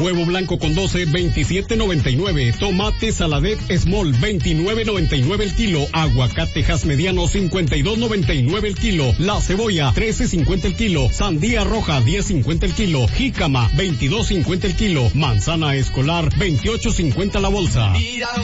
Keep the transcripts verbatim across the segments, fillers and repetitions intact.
Huevo blanco con doce, veintisiete noventa y nueve. Tomate Saladet Small, veintinueve noventa y nueve el kilo. Aguacate Hass mediano, cincuenta y dos noventa y nueve el kilo. La cebolla, trece cincuenta el kilo. Sandía roja, diez cincuenta el kilo. Jícama, veintidós cincuenta el kilo. Manzana escolar, veintiocho cincuenta la bolsa.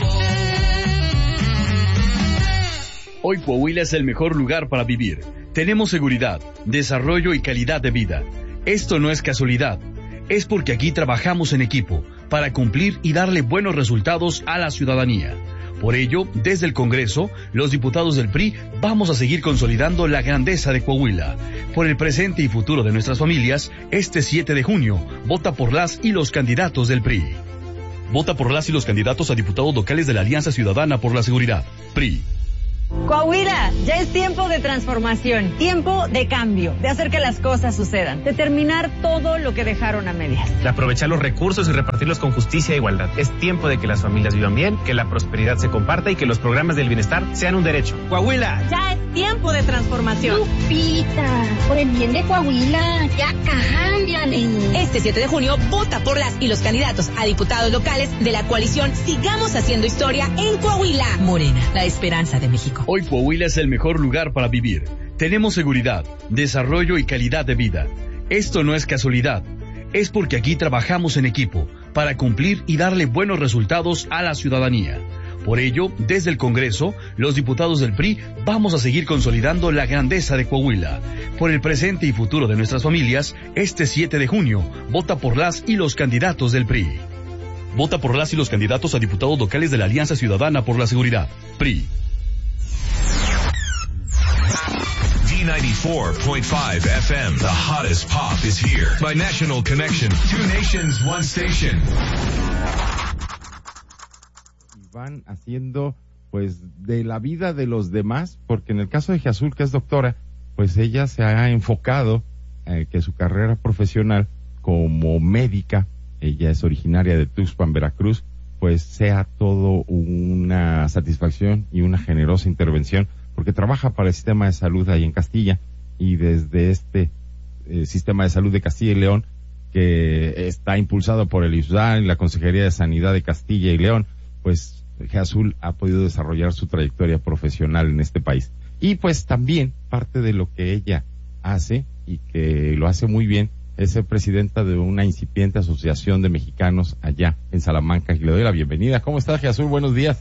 Hoy Coahuila es el mejor lugar para vivir. Tenemos seguridad, desarrollo y calidad de vida. Esto no es casualidad. Es porque aquí trabajamos en equipo para cumplir y darle buenos resultados a la ciudadanía. Por ello, desde el Congreso, los diputados del P R I vamos a seguir consolidando la grandeza de Coahuila. Por el presente y futuro de nuestras familias, este siete de junio, vota por las y los candidatos del P R I. Vota por las y los candidatos a diputados locales de la Alianza Ciudadana por la Seguridad, P R I. Coahuila, ya es tiempo de transformación, tiempo de cambio, de hacer que las cosas sucedan, de terminar todo lo que dejaron a medias. De aprovechar los recursos y repartirlos con justicia e igualdad. Es tiempo de que las familias vivan bien, que la prosperidad se comparta y que los programas del bienestar sean un derecho. Coahuila. Ya es tiempo de transformación. Lupita, por el bien de Coahuila, ya cámbiale. Este siete de junio, vota por las y los candidatos a diputados locales de la coalición Sigamos Haciendo Historia en Coahuila. Morena, la esperanza de México. Hoy Coahuila es el mejor lugar para vivir. Tenemos seguridad, desarrollo y calidad de vida. Esto no es casualidad. Es porque aquí trabajamos en equipo para cumplir y darle buenos resultados a la ciudadanía. Por ello, desde el Congreso, los diputados del P R I vamos a seguir consolidando la grandeza de Coahuila. Por el presente y futuro de nuestras familias, este siete de junio, vota por las y los candidatos del P R I. Vota por las y los candidatos a diputados locales de la Alianza Ciudadana por la Seguridad, P R I. D ninety-four point five F M, the hottest pop is here. By National Connection, two nations, one station. Van haciendo, pues, de la vida de los demás, porque en el caso de Giazul, que es doctora, pues ella se ha enfocado eh, que su carrera profesional como médica, ella es originaria de Tuxpan, Veracruz, pues sea todo una satisfacción y una generosa intervención, porque trabaja para el sistema de salud ahí en Castilla, y desde este eh, sistema de salud de Castilla y León, que está impulsado por el I S U D A y la Consejería de Sanidad de Castilla y León, pues Giazul ha podido desarrollar su trayectoria profesional en este país. Y pues también parte de lo que ella hace, y que lo hace muy bien, es ser presidenta de una incipiente asociación de mexicanos allá en Salamanca, y le doy la bienvenida. ¿Cómo estás, Giazul? Buenos días.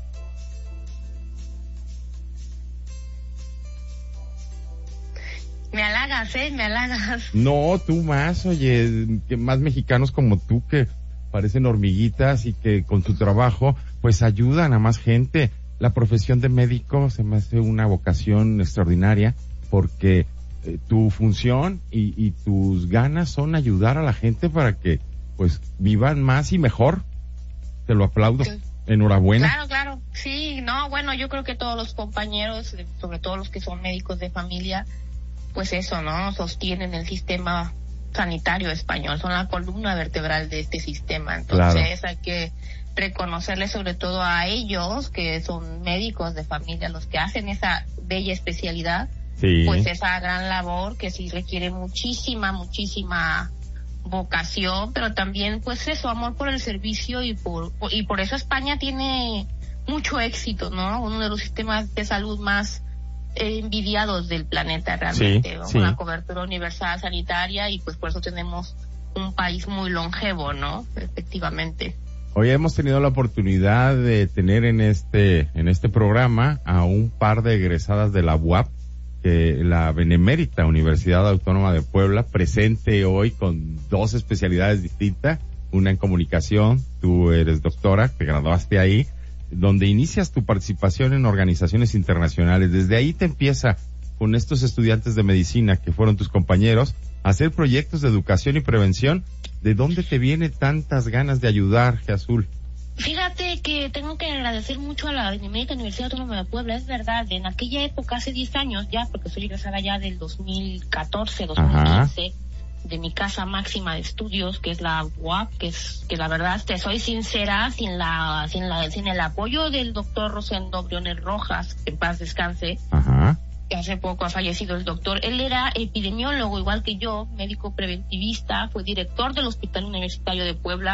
Me halagas, ¿eh? Me halagas. No, tú más, oye, que más mexicanos como tú que parecen hormiguitas y que con tu trabajo pues ayudan a más gente. La profesión de médico se me hace una vocación extraordinaria, porque eh, tu función y, y tus ganas son ayudar a la gente para que pues vivan más y mejor. Te lo aplaudo. Sí. Enhorabuena. Claro, claro. Sí, no, bueno, yo creo que todos los compañeros, sobre todo los que son médicos de familia, pues eso, ¿no? Sostienen el sistema sanitario español, son la columna vertebral de este sistema. Entonces claro, hay que reconocerles sobre todo a ellos, que son médicos de familia, los que hacen esa bella especialidad, sí, pues esa gran labor que sí requiere muchísima, muchísima vocación, pero también pues eso, amor por el servicio, y por y por eso España tiene mucho éxito, ¿no? Uno de los sistemas de salud más eh, envidiados del planeta realmente, sí, ¿no? Sí. Una cobertura universal sanitaria, y pues por eso tenemos un país muy longevo, ¿no? Efectivamente. Hoy hemos tenido la oportunidad de tener en este en este programa a un par de egresadas de la U A P, que la Benemérita Universidad Autónoma de Puebla, presente hoy con dos especialidades distintas, una en comunicación, tú eres doctora, te graduaste ahí, donde inicias tu participación en organizaciones internacionales. Desde ahí te empieza, con estos estudiantes de medicina que fueron tus compañeros, a hacer proyectos de educación y prevención. ¿De dónde te vienen tantas ganas de ayudar, Giazul? Fíjate que tengo que agradecer mucho a la Benemérita Universidad Autónoma de Puebla. Es verdad, en aquella época, hace diez años ya, porque soy egresada ya del dos mil catorce, dos mil quince, ajá, de mi casa máxima de estudios, que es la U A P, que es, que la verdad, te soy sincera, sin la, sin la, sin el apoyo del doctor Rosendo Briones Rojas, que en paz descanse, ajá, que hace poco ha fallecido el doctor. Él era epidemiólogo igual que yo, médico preventivista, fue director del Hospital Universitario de Puebla,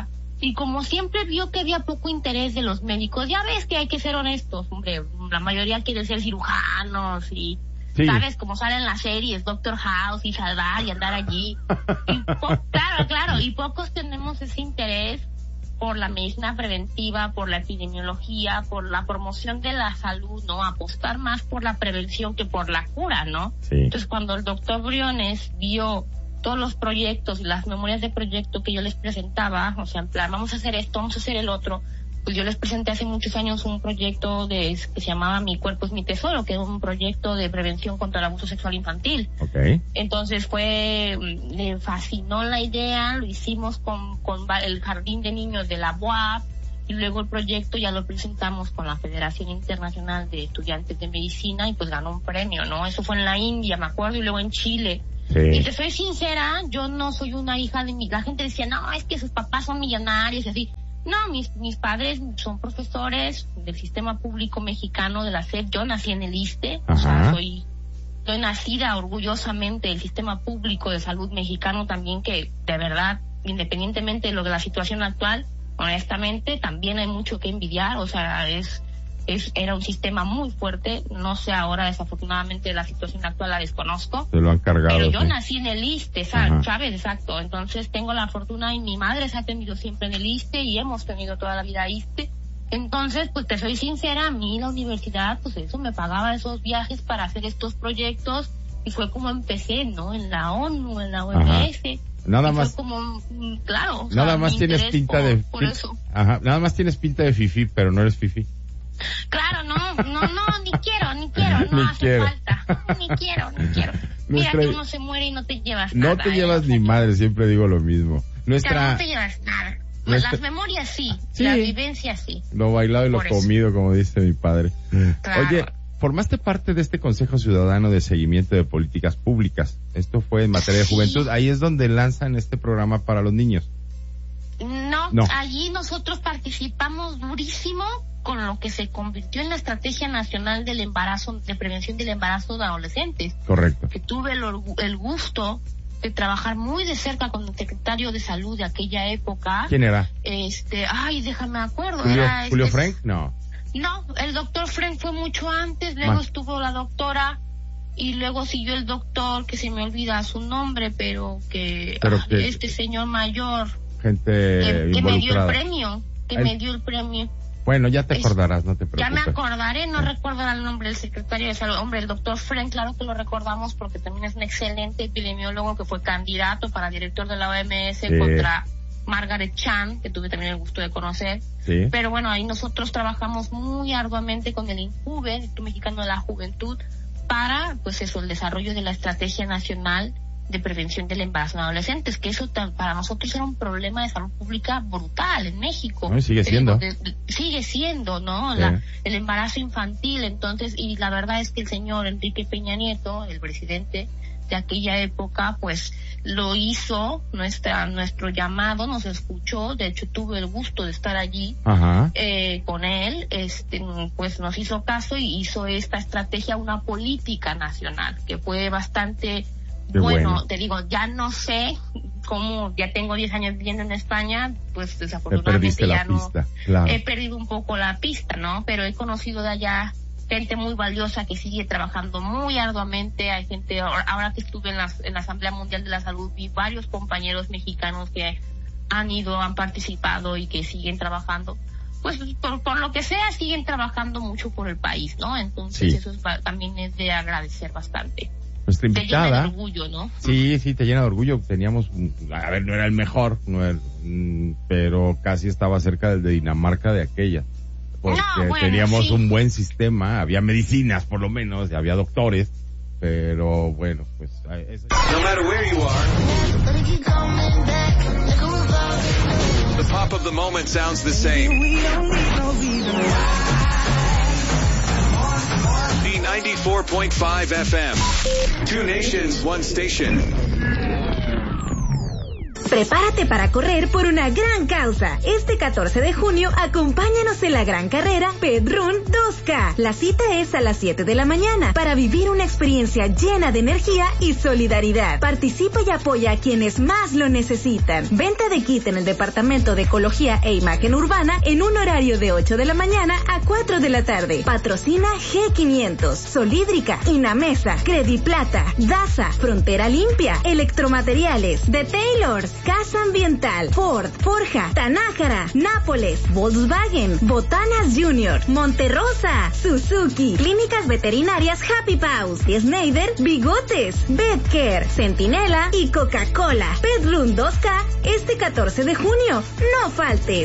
Y como siempre vio que había poco interés de los médicos, ya ves que hay que ser honestos, hombre, la mayoría quieren ser cirujanos y, sí. ¿sabes? Como salen las series, Doctor House y salvar y andar allí. Y po- claro, claro, y pocos tenemos ese interés por la medicina preventiva, por la epidemiología, por la promoción de la salud, ¿no? Apostar más por la prevención que por la cura, ¿no? Sí. Entonces, cuando el doctor Briones vio todos los proyectos y las memorias de proyecto que yo les presentaba, o sea, en plan, vamos a hacer esto, vamos a hacer el otro, pues yo les presenté hace muchos años un proyecto de que se llamaba Mi Cuerpo es mi Tesoro, que es un proyecto de prevención contra el abuso sexual infantil. Okay. Entonces fue, le fascinó la idea, lo hicimos con, con el Jardín de Niños de la U A P, y luego el proyecto ya lo presentamos con la Federación Internacional de Estudiantes de Medicina y pues ganó un premio, ¿no? Eso fue en la India, me acuerdo, y luego en Chile. Sí. Y te soy sincera, yo no soy una hija de mi... La gente decía, no, es que sus papás son millonarios y así. No, mis mis padres son profesores del sistema público mexicano de la S E P. Yo nací en el ISSSTE, o sea, soy, soy nacida orgullosamente del sistema público de salud mexicano también, que de verdad, independientemente de lo de la situación actual, honestamente, también hay mucho que envidiar, o sea, es... Es, era un sistema muy fuerte, no sé ahora, desafortunadamente la situación actual la desconozco. Se lo han cargado. Pero yo sí. nací en el ISSSTE, ¿sabes? ¿sabes? Exacto. Entonces tengo la fortuna y mi madre se ha tenido siempre en el ISSSTE y hemos tenido toda la vida ISSSTE. Entonces, pues te soy sincera, a mí la universidad, pues eso me pagaba esos viajes para hacer estos proyectos y fue como empecé, ¿no? En la ONU, en la O M S. Ajá. Nada y más. Fue como, claro. Nada sea, más tienes pinta por, de. Por eso. Ajá. Nada más tienes pinta de fifí, pero no eres fifí. Claro, no, no, no, ni quiero, ni quiero, no ni hace quiero. falta, ni quiero, ni quiero. Mira Nuestra... que uno se muere y no te llevas no nada. No te ¿eh? llevas ni madre, siempre digo lo mismo. Nuestra... Claro, no te llevas nada. Nuestra... Las memorias sí, sí, las vivencias sí. Lo bailado y lo Por comido, eso. Como dice mi padre. Claro. Oye, formaste parte de este Consejo Ciudadano de Seguimiento de Políticas Públicas. Esto fue en materia de juventud. Sí. Ahí es donde lanzan este programa para los niños. No, no, allí nosotros participamos durísimo con lo que se convirtió en la Estrategia Nacional del Embarazo, de Prevención del Embarazo de Adolescentes. Correcto. Que tuve el, el gusto de trabajar muy de cerca con el secretario de Salud de aquella época. ¿Quién era? Este, ay, déjame acuerdo. ¿Julio, era Julio este, Frank? No. No, el doctor Frank fue mucho antes, luego Más. estuvo la doctora y luego siguió el doctor, que se me olvida su nombre, pero que, pero ah, que este señor mayor. Gente que, que me dio el involucrada. premio, que el... me dio el premio. Bueno, ya te acordarás, no te preocupes. Ya me acordaré, no recuerdo el nombre del secretario de Salud. Hombre, el doctor Frank, claro que lo recordamos porque también es un excelente epidemiólogo que fue candidato para director de la O M S sí. contra Margaret Chan, que tuve también el gusto de conocer. Sí. Pero bueno, ahí nosotros trabajamos muy arduamente con el INJUVE, el Instituto Mexicano de la Juventud, para, pues eso, el desarrollo de la Estrategia Nacional de Prevención del Embarazo en Adolescentes, que eso para nosotros era un problema de salud pública brutal en México. No, sigue siendo. De, de, sigue siendo, ¿no? Sí. La, el embarazo infantil, entonces, y la verdad es que el señor Enrique Peña Nieto, el presidente de aquella época, pues lo hizo, nuestra nuestro llamado, nos escuchó, de hecho tuve el gusto de estar allí Ajá. Eh, con él, este, pues nos hizo caso y hizo esta estrategia una política nacional, que fue bastante bueno, bueno, te digo, ya no sé cómo, ya tengo diez años viviendo en España, pues desafortunadamente ya no, pista, claro. He perdido un poco la pista, ¿no? Pero he conocido de allá gente muy valiosa que sigue trabajando muy arduamente. Hay gente, ahora que estuve en la, en la Asamblea Mundial de la Salud, vi varios compañeros mexicanos que han ido, han participado y que siguen trabajando. Pues por, por lo que sea, siguen trabajando mucho por el país, ¿no? Entonces sí. eso es, también es de agradecer bastante. Nuestra invitada. Te llena de orgullo, ¿no? Sí, sí, te llena de orgullo. Teníamos, a ver, no era el mejor, no era, pero casi estaba cerca del de Dinamarca de aquella. Porque no, bueno, teníamos sí. un buen sistema, había medicinas por lo menos, había doctores, pero bueno, pues... Eso... No matter where you are, the pop of the moment sounds the same. D ninety-four point five F M. Two nations, one station. Prepárate para correr por una gran causa. Este catorce de junio, acompáñanos en la gran carrera Pedrún dos K. La cita es a las siete de la mañana para vivir una experiencia llena de energía y solidaridad. Participa y apoya a quienes más lo necesitan. Venta de kit en el Departamento de Ecología e Imagen Urbana en un horario de ocho de la mañana a cuatro de la tarde. Patrocina G quinientos, Solídrica, Inamesa, Crediplata, DASA, Frontera Limpia, Electromateriales, The Taylors, Casa Ambiental, Ford, Forja, Tanájara, Nápoles, Volkswagen, Botanas Junior, Monterrosa, Suzuki, Clínicas Veterinarias Happy Paws, Schneider, Bigotes, Betcare, Centinela y Coca-Cola. Pedrún dos K este catorce de junio. No faltes.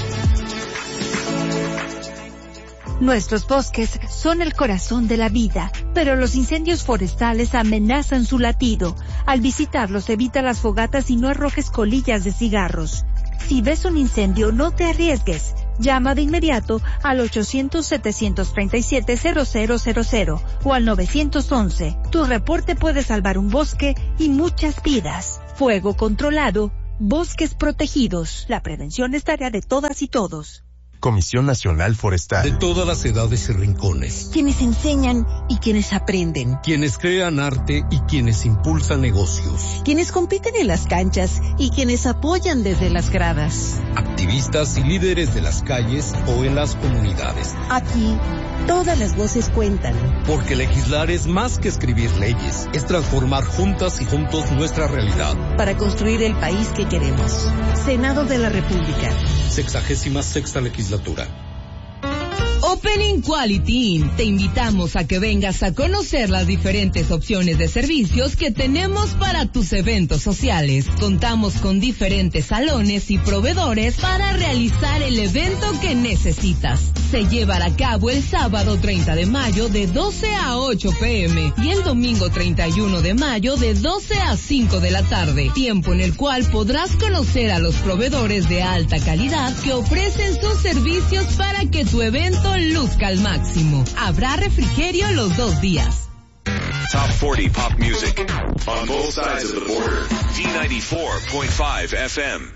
Nuestros bosques son el corazón de la vida, pero los incendios forestales amenazan su latido. Al visitarlos, evita las fogatas y no arrojes colillas de cigarros. Si ves un incendio, no te arriesgues. Llama de inmediato al ochocientos, setecientos treinta y siete, cero cero cero cero o al nueve once. Tu reporte puede salvar un bosque y muchas vidas. Fuego controlado, bosques protegidos. La prevención es tarea de todas y todos. Comisión Nacional Forestal. De todas las edades y rincones. Quienes enseñan y quienes aprenden. Quienes crean arte y quienes impulsan negocios. Quienes compiten en las canchas y quienes apoyan desde las gradas. Activistas y líderes de las calles o en las comunidades. Aquí, todas las voces cuentan. Porque legislar es más que escribir leyes. Es transformar juntas y juntos nuestra realidad. Para construir el país que queremos. Senado de la República. Sexagésima sexta legislatura. Opening Quality Inn. Te invitamos a que vengas a conocer las diferentes opciones de servicios que tenemos para tus eventos sociales. Contamos con diferentes salones y proveedores para realizar el evento que necesitas. Se llevará a cabo el sábado treinta de mayo de doce a ocho pm y el domingo treinta y uno de mayo de doce a cinco de la tarde. Tiempo en el cual podrás conocer a los proveedores de alta calidad que ofrecen sus servicios para que tu evento luzca al máximo. Habrá refrigerio los dos días. Top cuarenta pop music on both sides of the border. D ninety-four point five F M.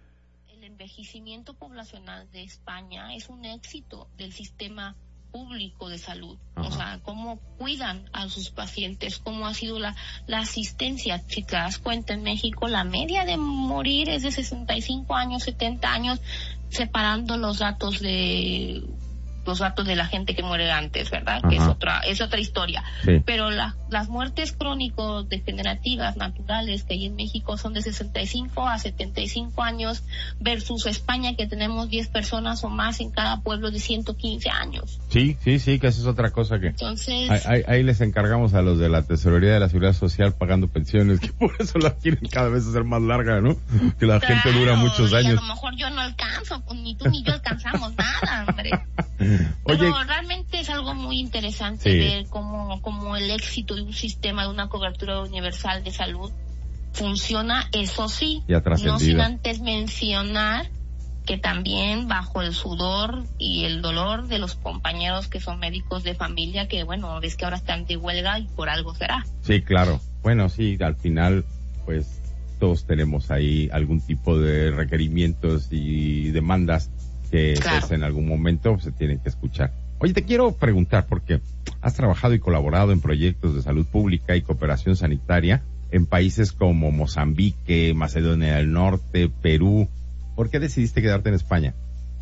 El envejecimiento poblacional de España es un éxito del sistema público de salud. Ajá. O sea, cómo cuidan a sus pacientes, cómo ha sido la, la asistencia. Si te das cuenta, en México la media de morir es de sesenta y cinco años, setenta años, separando los datos de los datos de la gente que muere antes, ¿verdad? Ajá. Que es otra es otra historia. Sí. Pero la, las muertes crónico-degenerativas naturales que hay en México son de sesenta y cinco a setenta y cinco años versus España, que tenemos diez personas o más en cada pueblo de ciento quince años. Sí, sí, sí, que eso es otra cosa que... Entonces... Ahí, ahí, ahí les encargamos a los de la Tesorería de la Seguridad Social pagando pensiones, que por eso la quieren cada vez hacer más larga, ¿no? Que la claro, gente dura muchos años. A lo mejor yo no alcanzo, pues ni tú ni yo alcanzamos nada, hombre. Oye, pero realmente es algo muy interesante sí. ver cómo, cómo el éxito de un sistema, de una cobertura universal de salud funciona, eso sí, no sin antes mencionar que también bajo el sudor y el dolor de los compañeros que son médicos de familia, que bueno, ves que ahora están de huelga y por algo será. Sí, claro. Bueno, sí, al final, pues todos tenemos ahí algún tipo de requerimientos y demandas que claro. pues, en algún momento se tienen que escuchar. Oye, te quiero preguntar, porque has trabajado y colaborado en proyectos de salud pública y cooperación sanitaria en países como Mozambique, Macedonia del Norte, Perú. ¿Por qué decidiste quedarte en España?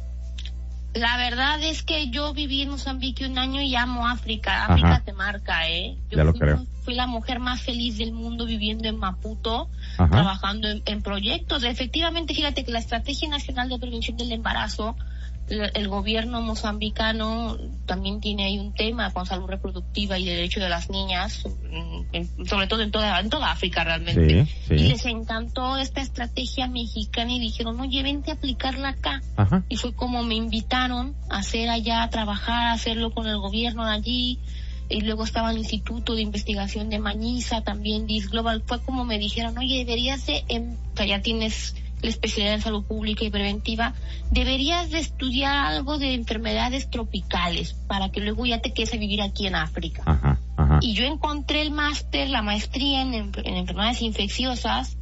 La verdad es que yo viví en Mozambique un año y amo África. África Ajá. te marca, ¿eh? Yo ya lo fui, creo. fui la mujer más feliz del mundo viviendo en Maputo, Ajá. trabajando en, en proyectos. Efectivamente, fíjate que la Estrategia Nacional de Prevención del Embarazo, el, el gobierno mozambicano también tiene ahí un tema con salud reproductiva y derecho de las niñas, en, sobre todo en toda, en toda África realmente. Sí, sí. Y les encantó esta estrategia mexicana y dijeron, oye, vente a aplicarla acá. Ajá. Y fue como me invitaron a hacer allá, a trabajar, a hacerlo con el gobierno de allí. Y luego estaba el Instituto de Investigación de Mañiza, también DIS Global. Fue como me dijeron, oye, deberías de, en, o sea, ya tienes la especialidad en salud pública y preventiva, deberías de estudiar algo de enfermedades tropicales para que luego ya te quedes a vivir aquí en África. Ajá, ajá. Y yo encontré el máster, la maestría en, en enfermedades infecciosas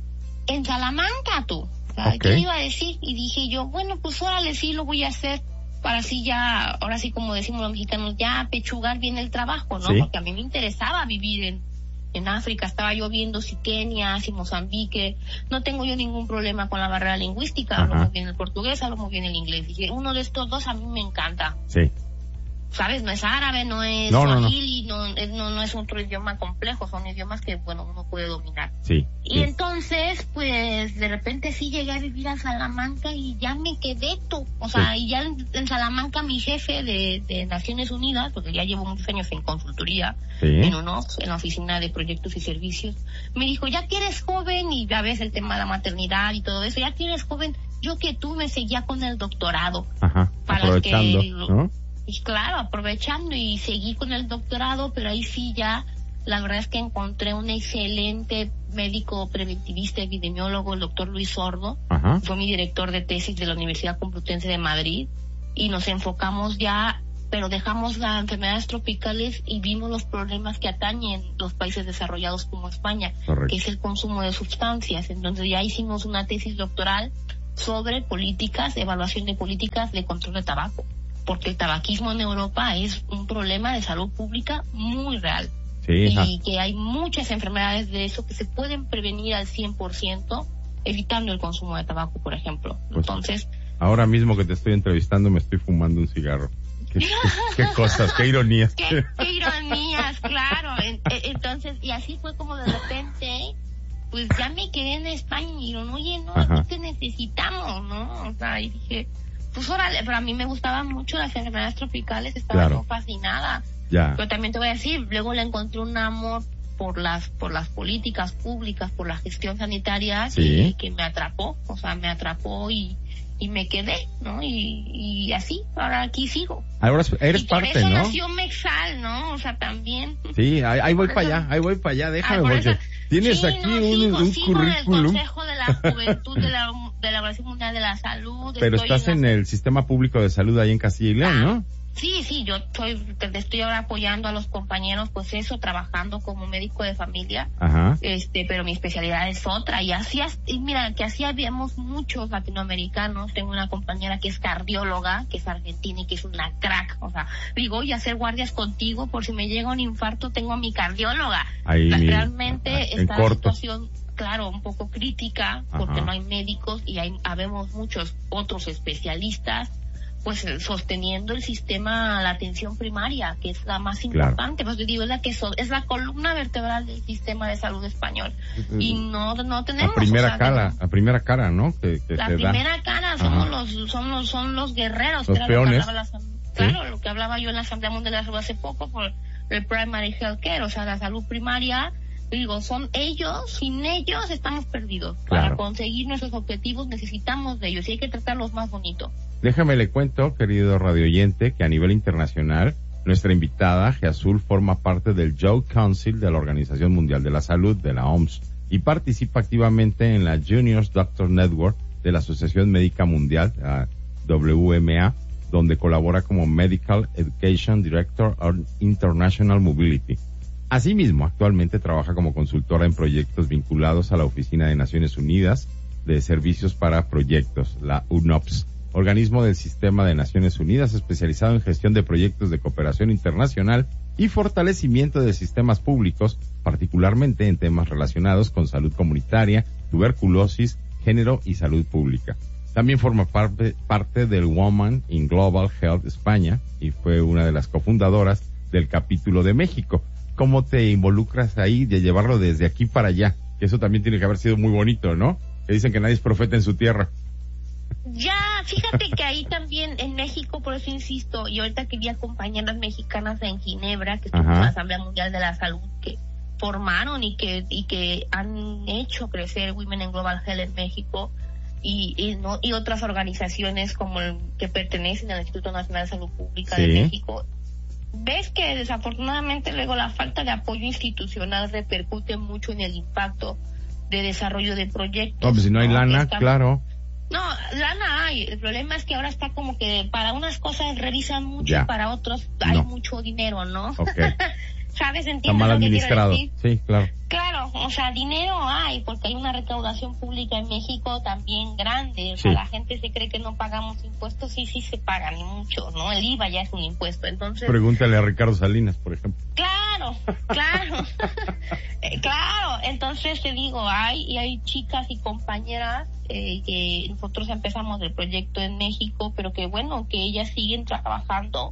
en Salamanca, tú. O sea, Okay. yo iba a decir, y dije yo, bueno, pues órale, sí lo voy a hacer, para así ya, ahora sí como decimos los mexicanos, ya pechugar bien el trabajo, ¿no? Sí. Porque a mí me interesaba vivir en, en África, estaba yo viendo si Kenia, si Mozambique, no tengo yo ningún problema con la barrera lingüística, hablo Ajá. muy bien el portugués, hablo muy bien el inglés. Dije, uno de estos dos a mí me encanta. Sí. ¿Sabes? No es árabe, no es No, no, no. swahili, no, es- no, no es otro idioma complejo, son idiomas que, bueno, uno puede dominar. Sí. Y entonces, pues, de repente sí llegué a vivir a Salamanca y ya me quedé tú. O sea, Sí. y ya en, en Salamanca mi jefe de, de Naciones Unidas, porque ya llevo muchos años en consultoría, Sí. en UNOPS, en la Oficina de Proyectos y Servicios, me dijo, ya que eres joven, y ya ves el tema de la maternidad y todo eso, ya que eres joven, yo que tú me seguía con el doctorado. Ajá. Para Aprovechando, que- ¿no? Y claro, aprovechando y seguí con el doctorado, pero ahí sí ya, la verdad es que encontré un excelente médico preventivista epidemiólogo, el doctor Luis Sordo. Ajá. Fue mi director de tesis de la Universidad Complutense de Madrid, y nos enfocamos ya, pero dejamos las enfermedades tropicales y vimos los problemas que atañen los países desarrollados como España, Correcto. que es el consumo de sustancias. Entonces ya hicimos una tesis doctoral sobre políticas, evaluación de políticas de control de tabaco, porque el tabaquismo en Europa es un problema de salud pública muy real. Sí, ajá. Y que hay muchas enfermedades de eso que se pueden prevenir al cien por ciento evitando el consumo de tabaco, por ejemplo. Pues, Entonces, ahora mismo que te estoy entrevistando me estoy fumando un cigarro. Qué, qué- qué cosas, qué ironías. qué, qué ironías, claro. En- e- Entonces, y así fue como de repente, pues ya me quedé en España y dijeron, oye, no, Ajá. aquí te necesitamos, ¿no? O sea, y dije, pues órale, pero a mí me gustaban mucho las enfermedades tropicales, estaba Claro. yo fascinada. Ya. Pero también te voy a decir, luego le encontré un amor por las por las políticas públicas, por la gestión sanitaria, Sí. y que me atrapó, o sea, me atrapó y, y me quedé, ¿no? Y, y así, ahora aquí sigo. Ahora eres y por parte, eso ¿no? nació Mexal, ¿no? O sea, también. Sí, ahí, ahí voy Por para eso- allá, ahí voy para allá, déjame, Ah, por porque eso- tienes Sí, aquí no, un, sigo, un sigo en el currículum, Consejo de la Juventud de la, de la Organización Mundial de la Salud. pero estoy estás en en la- el sistema público de salud ahí en Castilla y León, ¿no? Sí, sí, yo estoy, te estoy ahora apoyando a los compañeros, pues eso, trabajando como médico de familia. Ajá. Este, pero mi especialidad es otra, y así, as- y mira, que así habíamos muchos latinoamericanos. Tengo una compañera que es cardióloga, que es argentina y que es una crack, o sea, digo, voy a hacer guardias contigo por si me llega un infarto, tengo a mi cardióloga. Ahí, O sea, mi- realmente ajá, en está la corto. situación, claro, un poco crítica, porque Ajá. no hay médicos y hay, habemos muchos otros especialistas, pues eh, sosteniendo el sistema, la atención primaria, que es la más Claro. importante. Pues yo digo, es la que so- es la columna vertebral del sistema de salud español, y no no tenemos, A primera o sea, cara, a primera cara, ¿no? Que, que la se da. primera cara somos Ajá. los son los son los guerreros, Los que era peones. lo que hablaba la asam- claro, lo que hablaba yo en la Asamblea Mundial de la Salud hace poco por el primary health care, o sea, la salud primaria. Digo, son ellos, sin ellos estamos perdidos. Para Claro. conseguir nuestros objetivos necesitamos de ellos y hay que tratarlos más bonito. Déjame le cuento, querido radioyente, que a nivel internacional, nuestra invitada, Geazul, forma parte del Joe Council de la Organización Mundial de la Salud, de la O M S, y participa activamente en la Juniors Doctor Network de la Asociación Médica Mundial, la W M A, donde colabora como Medical Education Director on International Mobility. Asimismo, actualmente trabaja como consultora en proyectos vinculados a la Oficina de Naciones Unidas de Servicios para Proyectos, la UNOPS, organismo del Sistema de Naciones Unidas especializado en gestión de proyectos de cooperación internacional y fortalecimiento de sistemas públicos, particularmente en temas relacionados con salud comunitaria, tuberculosis, género y salud pública. También forma parte, parte del Women in Global Health España y fue una de las cofundadoras del capítulo de México. ¿Cómo te involucras ahí de llevarlo desde aquí para allá? Que eso también tiene que haber sido muy bonito, ¿no? Que dicen que nadie es profeta en su tierra. Ya, fíjate que ahí también en México, por eso insisto, y ahorita que vi a compañeras mexicanas en Ginebra, que estuvieron en la Asamblea Mundial de la Salud, que formaron y que y que han hecho crecer Women in Global Health en México, y, y no y otras organizaciones como el que pertenecen al Instituto Nacional de Salud Pública de Sí. México. Ves que desafortunadamente luego la falta de apoyo institucional repercute mucho en el impacto de desarrollo de proyectos. No, pues si no hay ¿no? lana, Están- claro. No, lana hay. El problema es que ahora está como que para unas cosas revisan mucho Ya. y para otros hay No. mucho dinero, ¿no? Ok. ¿Sabes? Está ¿Entiendes mal lo que quiero administrado. decir? Sí, claro. Claro, claro, o sea, dinero hay, porque hay una recaudación pública en México también grande, o sea, Sí. la gente se cree que no pagamos impuestos, sí, sí se pagan, y mucho, ¿no? El I V A ya es un impuesto, entonces... Pregúntale a Ricardo Salinas, por ejemplo. Claro, claro, Eh, claro, entonces te digo, hay, y hay chicas y compañeras eh, que nosotros empezamos el proyecto en México, pero que bueno, que ellas siguen trabajando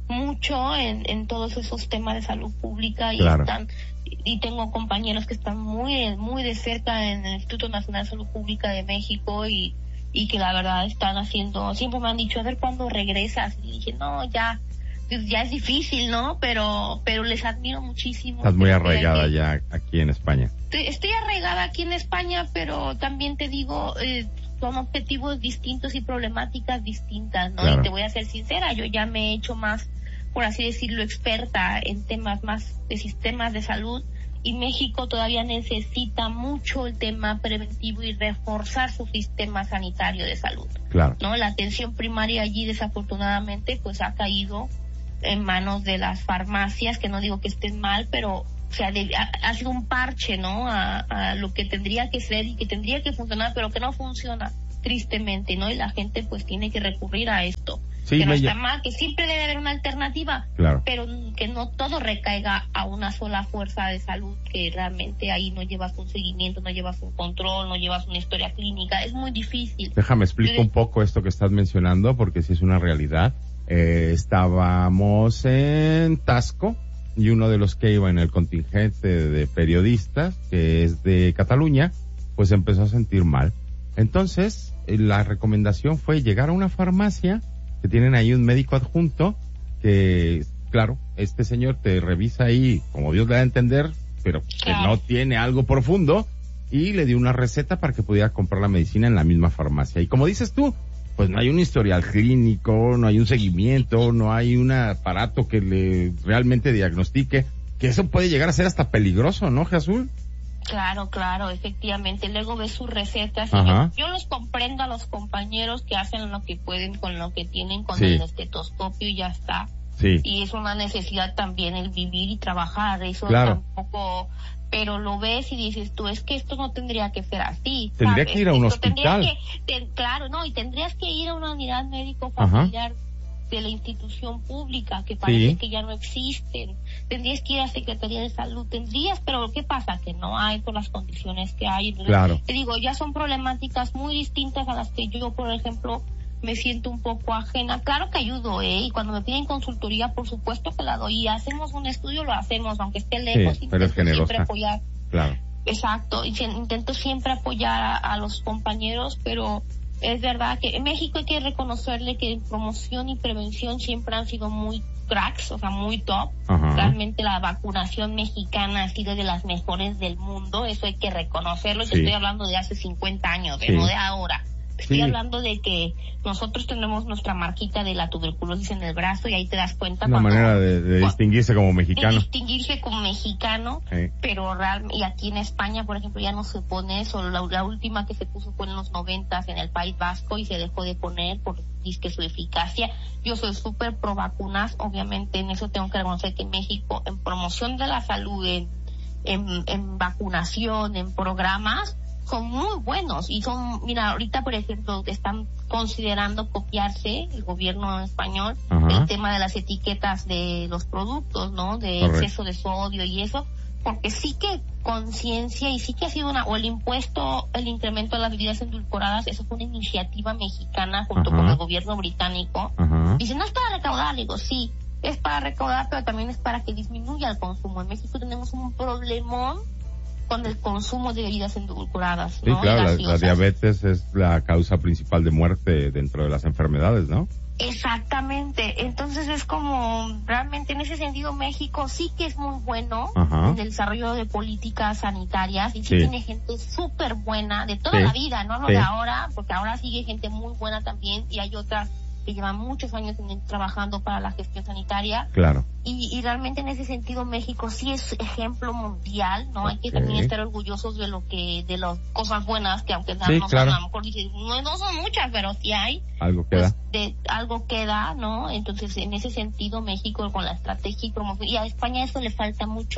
mucho en, en todos esos temas de salud pública y Claro. están, y tengo compañeros que están muy, muy de cerca en el Instituto Nacional de Salud Pública de México y, y que la verdad están haciendo, siempre me han dicho, a ver cuándo regresas, y dije, no, ya, pues ya es difícil, ¿no? Pero, pero les admiro muchísimo. Estás muy Creo que- arraigada ya aquí en España. Estoy, estoy arraigada aquí en España, pero también te digo, eh, son objetivos distintos y problemáticas distintas, ¿no? Claro. Y te voy a ser sincera, yo ya me he hecho más, por así decirlo, experta en temas más de sistemas de salud, y México todavía necesita mucho el tema preventivo y reforzar su sistema sanitario de salud, Claro. ¿no? La atención primaria allí desafortunadamente pues ha caído en manos de las farmacias, que no digo que estén mal, pero o sea, de, ha, ha sido un parche, ¿no? A, a lo que tendría que ser y que tendría que funcionar, pero que no funciona, tristemente, ¿no? Y la gente pues tiene que recurrir a esto. Sí, que no me está ll- mal, que siempre debe haber una alternativa, Claro. pero que no todo recaiga a una sola fuerza de salud, que realmente ahí no llevas un seguimiento, no llevas un control, no llevas una historia clínica, es muy difícil. Déjame explico un poco esto que estás mencionando, porque sí es una realidad. Eh, estábamos en Tasco, y uno de los que iba en el contingente de periodistas, que es de Cataluña, pues empezó a sentir mal. Entonces, eh, la recomendación fue llegar a una farmacia, que tienen ahí un médico adjunto, que, claro, este señor te revisa ahí, como Dios le da a entender, pero que no tiene algo profundo, y le dio una receta para que pudiera comprar la medicina en la misma farmacia. Y como dices tú, pues no hay un historial clínico, no hay un seguimiento, no hay un aparato que le realmente diagnostique, que eso puede llegar a ser hasta peligroso, ¿no, Jesús? Claro, claro, efectivamente. Luego ves sus recetas y Ajá. yo, yo los comprendo a los compañeros que hacen lo que pueden con lo que tienen, con Sí. el estetoscopio y ya está. Sí. Y es una necesidad también el vivir y trabajar, eso Claro. tampoco, pero lo ves y dices tú, es que esto no tendría que ser así. Tendría ¿sabes? que ir a un Esto tendría hospital. que- te- claro, no, y tendrías que ir a una unidad médico Ajá. familiar de la institución pública, que parece Sí. que ya no existen. Tendrías que ir a Secretaría de Salud, tendrías, pero ¿qué pasa? Que no hay por las condiciones que hay. Entonces, Claro. te digo, ya son problemáticas muy distintas a las que yo, por ejemplo, me siento un poco ajena. Claro que ayudo, ¿eh? Y cuando me piden consultoría, por supuesto que la doy. Y hacemos un estudio, lo hacemos, aunque esté lejos. Sí, pero es intento generosa. siempre apoyar. Claro. Exacto, y si- intento siempre apoyar a, a los compañeros, pero es verdad que en México hay que reconocerle que en promoción y prevención siempre han sido muy cracks, o sea, muy top. Ajá. Realmente la vacunación mexicana ha sido de las mejores del mundo, eso hay que reconocerlo. Yo Sí. estoy hablando de hace cincuenta años, ¿eh? Sí. No de ahora. Estoy Sí. hablando de que nosotros tenemos nuestra marquita de la tuberculosis en el brazo y ahí te das cuenta Una cuando- manera de, de distinguirse como de mexicano. distinguirse como mexicano, Sí. pero real, y aquí en España, por ejemplo, ya no se pone eso. La, la última que se puso fue en los noventas en el País Vasco y se dejó de poner por disque su eficacia. Yo soy súper pro vacunas, obviamente en eso tengo que reconocer que México, en promoción de la salud, en, en, en vacunación, en programas, son muy buenos y son, mira, ahorita por ejemplo están considerando copiarse el gobierno español Ajá. el tema de las etiquetas de los productos, ¿no? De Correcto. exceso de sodio y eso, porque sí que conciencia y sí que ha sido una, o el impuesto, el incremento de las bebidas endulcoradas, eso fue una iniciativa mexicana junto Ajá. con el gobierno británico. Ajá. Dice, no es para recaudar, digo, sí, es para recaudar, pero también es para que disminuya el consumo. En México tenemos un problemón con el consumo de bebidas endulcoradas, Sí, ¿no? Y claro, la, la gaseosas. diabetes es la causa principal de muerte dentro de las enfermedades, ¿no? Exactamente, entonces es como, realmente en ese sentido México sí que es muy bueno Ajá. en el desarrollo de políticas sanitarias y sí, Sí. tiene gente súper buena de toda Sí. la vida, no lo Sí. de ahora, porque ahora sigue gente muy buena también y hay otras que llevan muchos años en- trabajando para la gestión sanitaria. Claro. Y, y realmente en ese sentido México sí es ejemplo mundial, ¿no? Hay que Ok. también estar orgullosos de lo que, de las cosas buenas que aunque no, Sí, no claro. son, a lo mejor dices, no, no son muchas, pero sí hay, Algo queda. pues de algo queda, ¿no? Entonces en ese sentido México con la estrategia y promoción, y a España eso le falta mucho.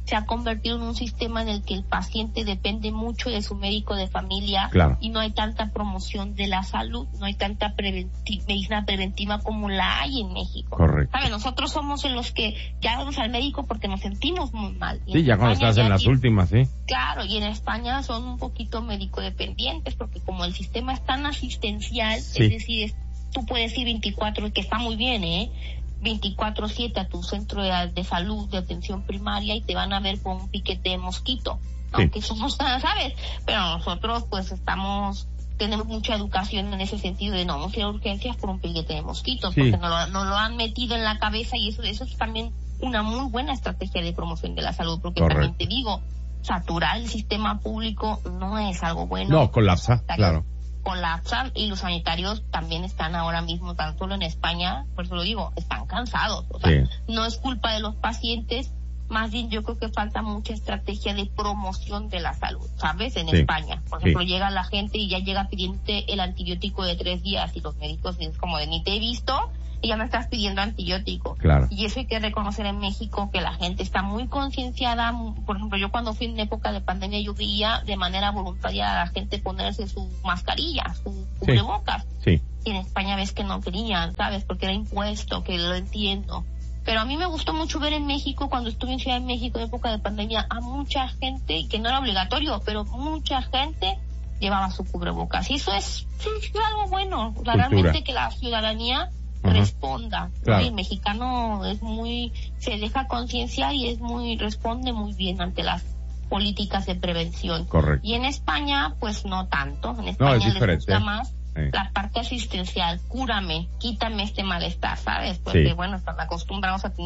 se ha convertido en un sistema en el que el paciente depende mucho de su médico de familia, claro, y no hay tanta promoción de la salud, no hay tanta preventi- medicina preventiva como la hay en México. Correcto. ¿Sabe? Nosotros somos en los que ya vamos al médico porque nos sentimos muy mal. Y sí, ya cuando España estás ya en las tiene, últimas, sí. Claro, y en España son un poquito médico dependientes porque como el sistema es tan asistencial, sí, es decir, es, tú puedes ir veinticuatro, que está muy bien, ¿eh? veinticuatro siete a tu centro de, de salud, de atención primaria, y te van a ver con un piquete de mosquito, sí, aunque eso no está, ¿sabes? Pero nosotros pues estamos, tenemos mucha educación en ese sentido de no vamos a ir a urgencias por un piquete de mosquitos, sí, porque nos lo, nos lo han metido en la cabeza, y eso, eso es también una muy buena estrategia de promoción de la salud, porque correcto, también te digo, saturar el sistema público no es algo bueno. No, colapsa, claro. Colapsan, y los sanitarios también están ahora mismo, tan solo en España, por eso lo digo, están cansados. O sea, sí, no es culpa de los pacientes, más bien yo creo que falta mucha estrategia de promoción de la salud, ¿sabes? En sí, España, por ejemplo, sí, llega la gente y ya llega pidiéndote el antibiótico de tres días, y los médicos es como de ni te he visto y ya me estás pidiendo antibiótico. Claro. Y eso hay que reconocer en México, que la gente está muy concienciada. Por ejemplo, yo cuando fui en época de pandemia, yo veía de manera voluntaria a la gente ponerse su mascarilla, su cubrebocas. Sí, sí. Y en España ves que no querían, ¿sabes? Porque era impuesto, que lo entiendo. Pero a mí me gustó mucho ver en México, cuando estuve en Ciudad de México en época de pandemia, a mucha gente, que no era obligatorio, pero mucha gente llevaba su cubrebocas. Y eso es, sí, es algo bueno. O sea, realmente que la ciudadanía uh-huh, responda. Claro. El mexicano es muy, se deja concienciar y es muy, responde muy bien ante las políticas de prevención. Correcto. Y en España, pues no tanto. En España no, les gusta más sí, la parte asistencial. Cúrame, quítame este malestar, ¿sabes? Porque sí, bueno, están acostumbrados a tener